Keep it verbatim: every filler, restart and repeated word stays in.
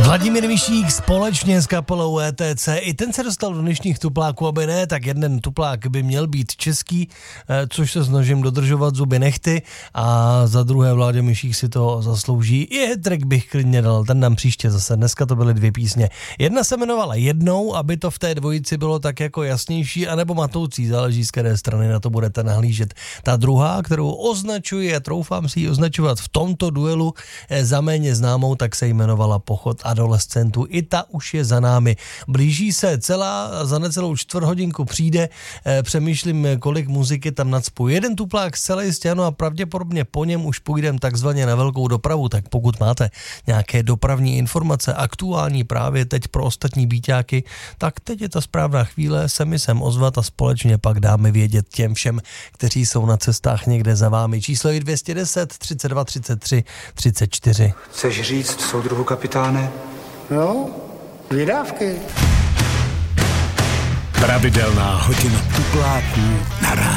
Vladimír Mišík společně s kapelou E T C. I ten se dostal do dnešních tupláků, aby ne, tak jeden tuplák by měl být český, což se snažím dodržovat zuby nechty, a za druhé Vláďa Mišík si to zaslouží. I hetrek bych klidně dal, ten nám příště zase. Dneska to byly dvě písně. Jedna se jmenovala Jednou, aby to v té dvojici bylo tak jako jasnější, anebo matoucí, záleží z které strany na to budete nahlížet. Ta druhá, kterou označuji a troufám si ji označovat v tomto duelu za méně známou, tak se jmenovala Pochod adolescentů. I ta už je za námi. Blíží se celá, za necelou čtvrthodinku přijde, e, přemýšlím, kolik muziky tam nacpu. Jeden tuplák zcela jistě ano, a pravděpodobně po něm už půjdem takzvaně na velkou dopravu, tak pokud máte nějaké dopravní informace, aktuální právě teď pro ostatní býťáky, tak teď je ta správná chvíle se mi sem ozvat a společně pak dáme vědět těm všem, kteří jsou na cestách někde za vámi. Číslo je dvě stě deset, třicet dva, třicet tři, třicet čtyři. Chceš říct soudruhu kapitáne? No, vydávky. Pravidelná hodina tupláků na rádiu.